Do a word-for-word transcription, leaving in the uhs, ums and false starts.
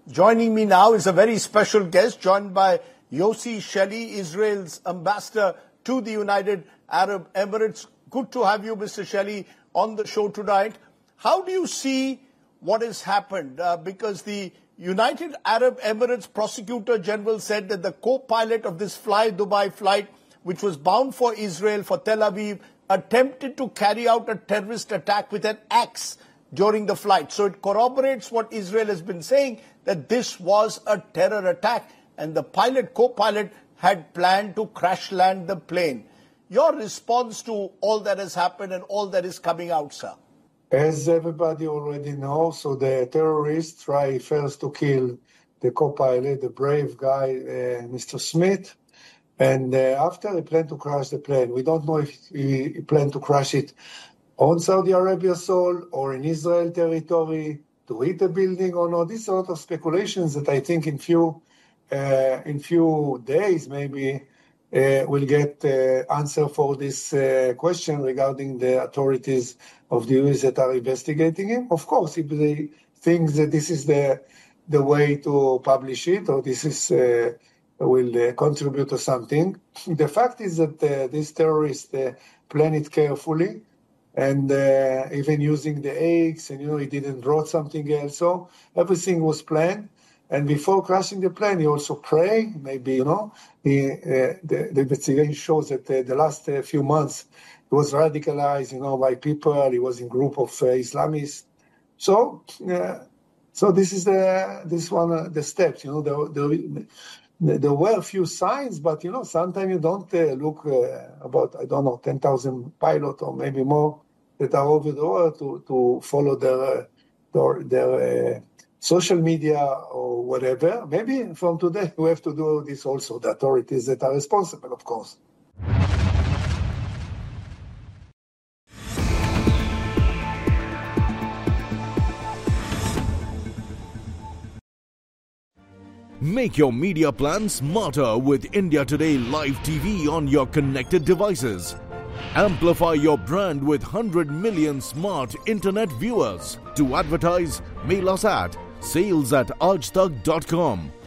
Joining me now is a very special guest, joined by Yossi Shelley, Israel's ambassador to the United Arab Emirates. Good to have you, Mister Shelley, on the show tonight. How do you see what has happened? Uh, because the United Arab Emirates Prosecutor General said that the co-pilot of this Fly Dubai flight, which was bound for Israel, for Tel Aviv, attempted to carry out a terrorist attack with an axe during the flight. So it corroborates what Israel has been saying, that this was a terror attack and the pilot, co-pilot had planned to crash land the plane. Your response to all that has happened and all that is coming out, sir? As everybody already knows, so the terrorists try first to kill the co-pilot, the brave guy, uh, Mister Smith, and uh, after he planned to crash the plane. We don't know if he, he planned to crash it on Saudi Arabia soil or in Israel territory, to hit a building or not. These sort of speculations that I think in few uh, in few days maybe uh, we'll get uh, answer for this uh, question regarding the authorities of the U S that are investigating him. Of course, if they think that this is the the way to publish it or this is uh, will uh, contribute to something. The fact is that uh, these terrorists uh, plan it carefully. And uh, even using the eggs, and you know, he didn't wrote something else. So everything was planned. And before crashing the plane, he also prayed. Maybe, you know, he, uh, the, the investigation shows that uh, the last uh, few months he was radicalized, you know, by people. He was in group of uh, Islamists. So, uh, so this is the this one uh, the steps. You know, the, the, there were a few signs, but you know, sometimes you don't uh, look uh, about I don't know ten thousand pilots or maybe more that are over the world to, to follow their uh, their, their uh, social media or whatever. Maybe from today we have to do this also. The authorities that are responsible, of course. Make your media plan smarter with India Today Live T V on your connected devices. Amplify your brand with one hundred million smart internet viewers. To advertise, mail us at sales at aajtak dot com.